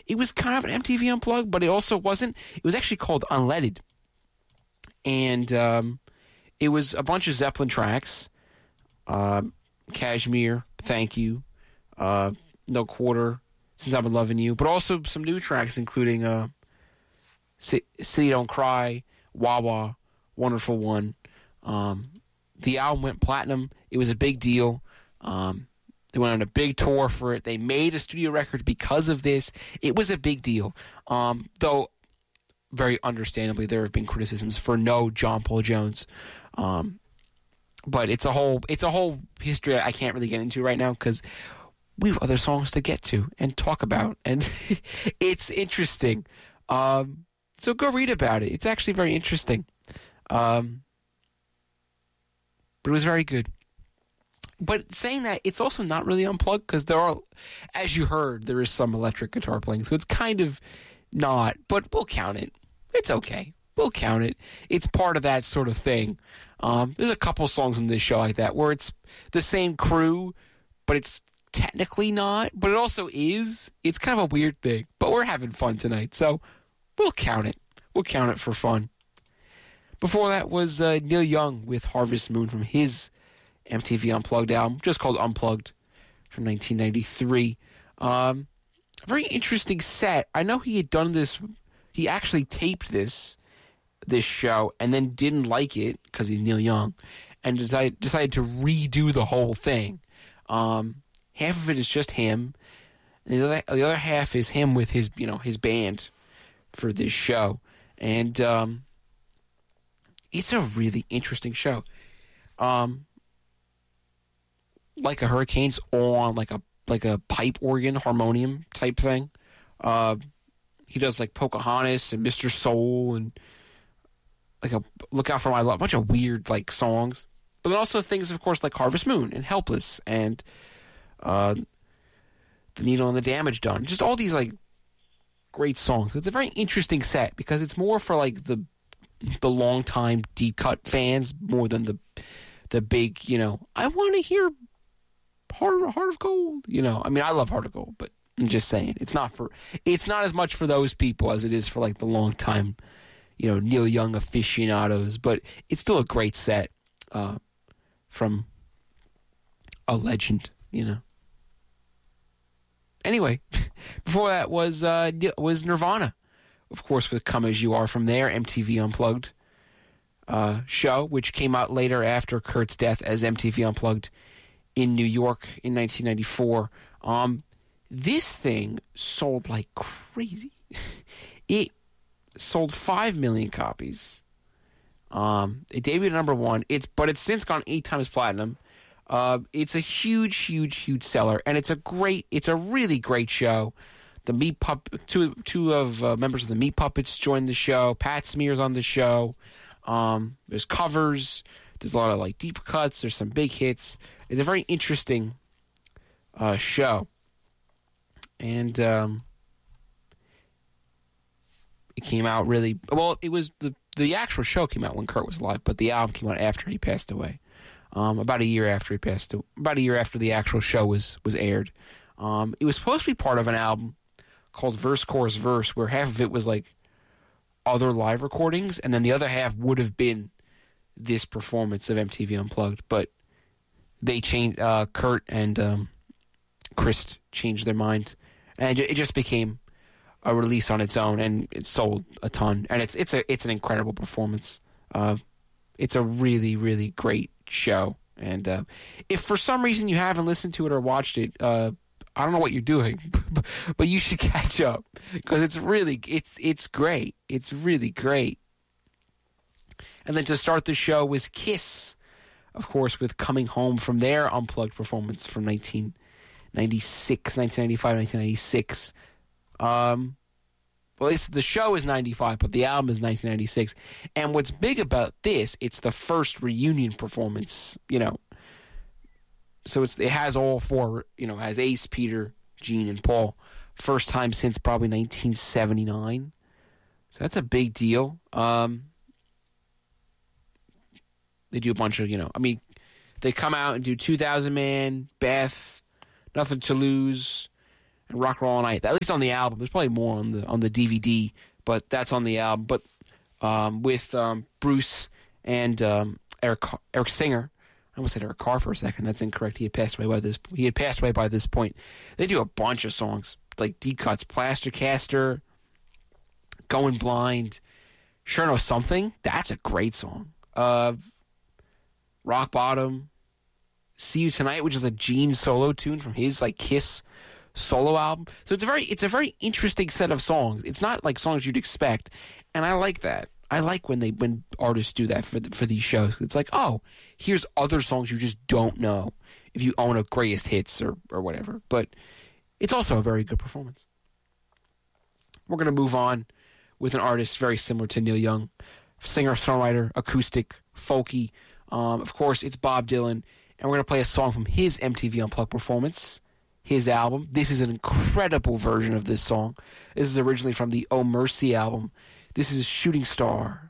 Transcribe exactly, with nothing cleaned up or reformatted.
it was kind of an M T V Unplugged, but it also wasn't. It was actually called Unleaded. And um, it was a bunch of Zeppelin tracks. Uh, Kashmir, Thank You, uh, No Quarter, Since I've Been Loving You, but also some new tracks, including uh, C- City Don't Cry, Wawa, Wonderful One. Um, the album went platinum. It was a big deal. Um, they went on a big tour for it. They made a studio record because of this. It was a big deal. Um, though, very understandably, there have been criticisms for no John Paul Jones. Um, but it's a whole it's a whole history I can't really get into right now because we have other songs to get to and talk about, and it's interesting. Um, so go read about it. It's actually very interesting. Um, but it was very good. But saying that, it's also not really unplugged because there are, as you heard, there is some electric guitar playing, so it's kind of not, but we'll count it. It's okay. We'll count it. It's part of that sort of thing. Um, there's a couple songs on this show like that where it's the same crew, but it's technically not, but it also is. It's kind of a weird thing, but we're having fun tonight, so we'll count it. We'll count it for fun. Before that was uh, Neil Young with Harvest Moon from his M T V Unplugged album, just called Unplugged, from nineteen ninety-three. Um, a very interesting set. I know he had done this, he actually taped this this show and then didn't like it because he's Neil Young and decided, decided to redo the whole thing. Um, half of it is just him. The other, the other half is him with his, you know, his band for this show. And um, it's a really interesting show. Um, like a Hurricane's on like a like a pipe organ harmonium type thing. Uh, he does like Pocahontas and Mister Soul and like a Look Out for My Love, a bunch of weird like songs. But then also things, of course, like Harvest Moon and Helpless and uh, The Needle and the Damage Done. Just all these like great songs. It's a very interesting set because it's more for like the the long time deep cut fans more than the the big, you know, I want to hear Heart, Heart of Gold. You know, I mean, I love Heart of Gold, but I'm just saying it's not for it's not as much for those people as it is for like the long time, you know, Neil Young aficionados. But it's still a great set uh, from a legend, you know. Anyway, before that was uh, was Nirvana, of course, with Come As You Are from their M T V Unplugged uh, show, which came out later after Kurt's death as M T V Unplugged in New York in nineteen ninety-four. Um, this thing sold like crazy. It sold five million copies. Um, it debuted at number one. It's but it's since gone eight times platinum. Uh, it's a huge, huge, huge seller, and it's a great, it's a really great show. The Meat Pup, two two of uh, members of the Meat Puppets joined the show. Pat Smear's on the show. Um, there's covers. There's a lot of like deep cuts. There's some big hits. It's a very interesting uh, show, and um, it came out really well. It was the the actual show came out when Kurt was alive, but the album came out after he passed away. Um, about a year after he passed, about a year after the actual show was was aired. Um, it was supposed to be part of an album called Verse, Chorus, Verse, where half of it was like other live recordings, and then the other half would have been this performance of M T V Unplugged. But they changed. Uh, Kurt and um, Chris changed their mind, and it just became a release on its own, and it sold a ton. And it's it's a it's an incredible performance. Uh, it's a really really great show, and uh, if for some reason you haven't listened to it or watched it, uh, I don't know what you're doing, but you should catch up because it's really it's it's great. It's really great. And then to start the show was Kiss, of course, with Coming Home from their Unplugged performance from nineteen ninety-six, nineteen ninety-five, nineteen ninety-six. Um, well, at least the show is ninety-five, but the album is nineteen ninety-six. And what's big about this, it's the first reunion performance, you know. So it's it has all four, you know, has Ace, Peter, Gene, and Paul. First time since probably nineteen seventy-nine. So that's a big deal. Um, they do a bunch of, you know, I mean, they come out and do two thousand Man, Beth, Nothing to Lose, and Rock Roll All Night. At least on the album. There's probably more on the on the D V D, but that's on the album. But um, with um, Bruce and um, Eric Eric Singer. I almost said Eric Carr for a second. That's incorrect. He had passed away by this. He had passed away by this point. They do a bunch of songs like Deep Cuts, Plaster Caster, Going Blind, Sure Know Something. That's a great song. Uh, Rock Bottom, See You Tonight, which is a Gene solo tune from his like Kiss solo album. So it's a very it's a very interesting set of songs. It's not like songs you'd expect, and I like that. I like when they when artists do that for the, for these shows. It's like, oh, here's other songs you just don't know if you own a Greatest Hits or, or whatever. But it's also a very good performance. We're going to move on with an artist very similar to Neil Young. Singer, songwriter, acoustic, folky. Um, of course, it's Bob Dylan. And we're going to play a song from his M T V Unplugged performance, his album. This is an incredible version of this song. This is originally from the Oh Mercy album. This is Shooting Star.